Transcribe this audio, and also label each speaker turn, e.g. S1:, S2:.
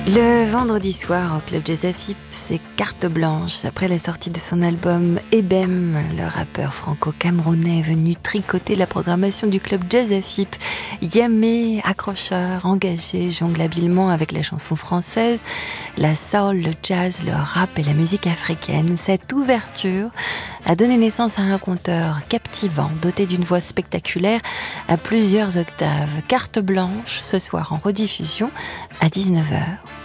S1: Le vendredi soir au Club Jazz Afip, c'est carte blanche. Après la sortie de son album Ebem, le rappeur franco-camerounais est venu tricoter la programmation du Club Jazz Afip. Yamé, accrocheur, engagé, jongle habilement avec la chanson française, la soul, le jazz, le rap et la musique africaine. Cette ouverture a donné naissance à un conteur captivant, doté d'une voix spectaculaire à plusieurs octaves. Carte blanche, ce soir en rediffusion à 19h.